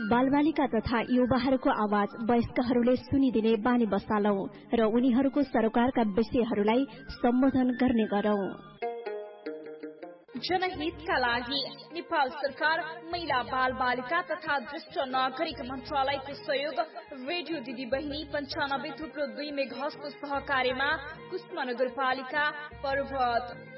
बालबालिका तथा युवाहरूको आवाज वयस्कहरूले सुनिदिने बानी बसालौं र उनीहरूको सरोकारका विषयहरूलाई सम्बोधन गर्ने गरौं। जनहितका लागि नेपाल सरकार महिला बाल बालिका तथा ज्येष्ठ नागरिक मन्त्रालयको सहयोग रेडियो दिदी बहिनी 95.2 मेगाहर्जको सहकार्यमा कुष्मा नगरपालिका पर्वत